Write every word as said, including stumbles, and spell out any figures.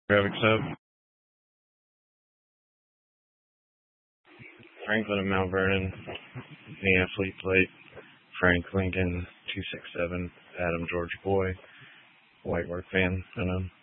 Traffic sub. Franklin of Mount Vernon. The athlete plate. Frank Lincoln two six seven. Adam George Boy. White work fan. I know.